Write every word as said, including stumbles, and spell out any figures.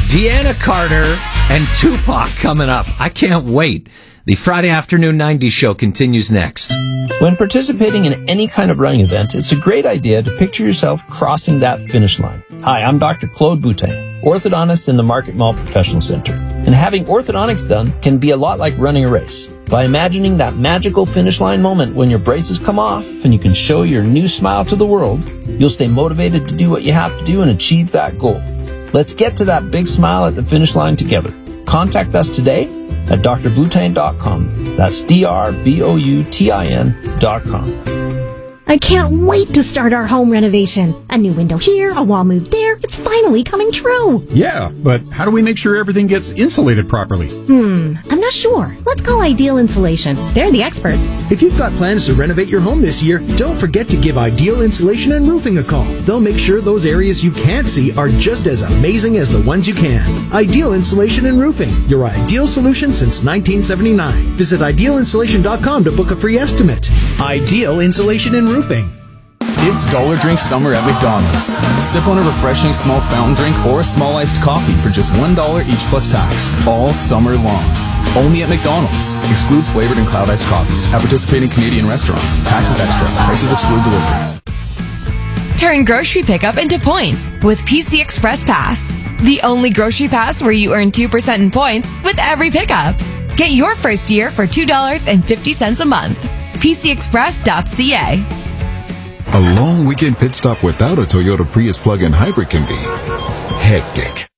Deanna Carter and Tupac coming up. I can't wait. The Friday Afternoon nineties show continues next. When participating in any kind of running event, it's a great idea to picture yourself crossing that finish line. Hi, I'm Doctor Claude Boutin, orthodontist in the Market Mall Professional Center. And having orthodontics done can be a lot like running a race. By imagining that magical finish line moment when your braces come off and you can show your new smile to the world, you'll stay motivated to do what you have to do and achieve that goal. Let's get to that big smile at the finish line together. Contact us today at d r boutin dot com. That's D R B O U T I N dot com. I can't wait to start our home renovation. A new window here, a wall move there. It's finally coming true. Yeah, but how do we make sure everything gets insulated properly? Hmm, I'm not sure. Let's call Ideal Insulation. They're the experts. If you've got plans to renovate your home this year, don't forget to give Ideal Insulation and Roofing a call. They'll make sure those areas you can't see are just as amazing as the ones you can. Ideal Insulation and Roofing, your ideal solution since nineteen seventy-nine. Visit ideal insulation dot com to book a free estimate. Ideal Insulation and Roofing. It's Dollar Drink Summer at McDonald's. Sip on a refreshing small fountain drink or a small iced coffee for just one dollar each plus tax, all summer long. Only at McDonald's. Excludes flavored and cloud iced coffees at participating Canadian restaurants. Taxes extra. Prices exclude delivery. Turn grocery pickup into points with P C Express Pass. The only grocery pass where you earn two percent in points with every pickup. Get your first year for two dollars and fifty cents a month. P C express dot C A. A long weekend pit stop without a Toyota Prius plug-in hybrid can be hectic.